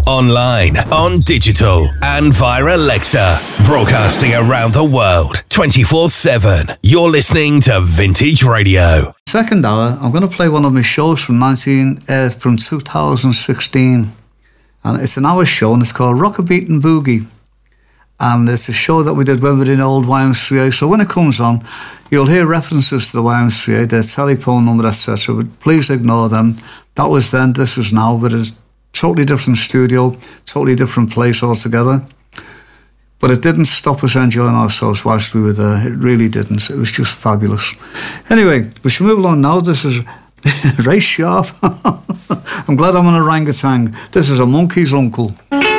online, on digital, and via Alexa. Broadcasting around the world, 24/7. You're listening to Vintage Radio. Second hour, I'm going to play one of my shows from 2016. And it's an hour show, and it's called Rock a Beat and Boogie. And it's a show that we did when we were in old YMCA. So when it comes on, you'll hear references to the YMCA, their telephone number, etc. But please ignore them. That was then, this is now, but it's a totally different studio, totally different place altogether. But it didn't stop us enjoying ourselves whilst we were there. It really didn't. It was just fabulous. Anyway, we should move along now. This is Ray Sharp. I'm glad I'm an orangutan. This is a monkey's uncle.